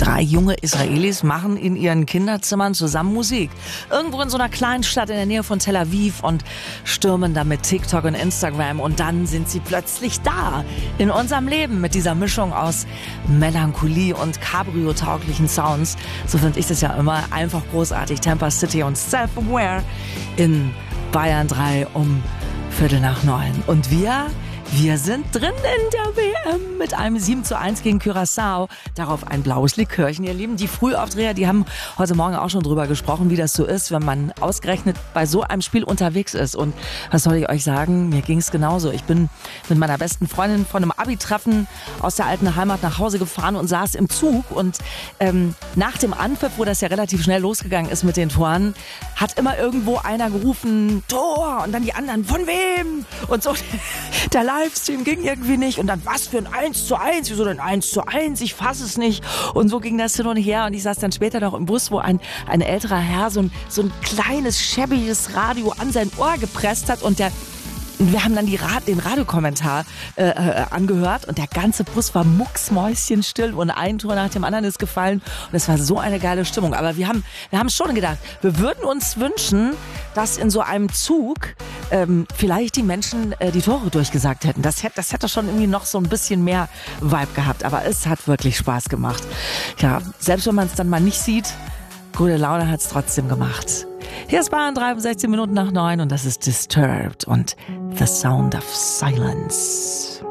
3 junge Israelis machen in ihren Kinderzimmern zusammen Musik. Irgendwo in so einer kleinen Stadt in der Nähe von Tel Aviv und stürmen dann mit TikTok und Instagram. Und dann sind sie plötzlich da in unserem Leben mit dieser Mischung aus Melancholie und Cabrio-tauglichen Sounds. So finde ich das ja immer einfach großartig. Tampa City und Self-Aware in Bayern 3 um 8:45. Und wir sind drin in der WM mit einem 7:1 gegen Curaçao. Darauf ein blaues Likörchen, ihr Lieben. Die Frühaufdreher, die haben heute Morgen auch schon drüber gesprochen, wie das so ist, wenn man ausgerechnet bei so einem Spiel unterwegs ist. Und was soll ich euch sagen? Mir ging es genauso. Ich bin mit meiner besten Freundin von einem Abi-Treffen aus der alten Heimat nach Hause gefahren und saß im Zug. Und nach dem Anpfiff, wo das ja relativ schnell losgegangen ist mit den Toren, hat immer irgendwo einer gerufen, Tor! Und dann die anderen, von wem? Und so, der Livestream ging irgendwie nicht. Und dann, was für ein 1:1? Wieso denn 1:1? Ich fasse es nicht. Und so ging das hin und her. Und ich saß dann später noch im Bus, wo ein älterer Herr so ein kleines, schäbiges Radio an sein Ohr gepresst hat. Und wir haben dann den Radiokommentar angehört und der ganze Bus war mucksmäuschenstill und ein Tor nach dem anderen ist gefallen und es war so eine geile Stimmung. Aber wir haben schon gedacht, wir würden uns wünschen, dass in so einem Zug vielleicht die Menschen die Tore durchgesagt hätten. Das hätte schon irgendwie noch so ein bisschen mehr Vibe gehabt, aber es hat wirklich Spaß gemacht. Ja, selbst wenn man es dann mal nicht sieht, gute Laune hat es trotzdem gemacht. Hier ist Bayern 3 um 16 Minuten nach 9 und das ist Disturbed und The Sound of Silence.